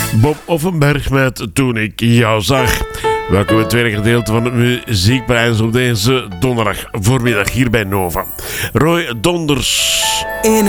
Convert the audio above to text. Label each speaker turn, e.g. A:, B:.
A: Bob Offenberg met Toen ik jou zag. Welkom in het tweede gedeelte van het Muziekprijs op deze donderdag voormiddag hier bij Nova. Roy Donders.
B: In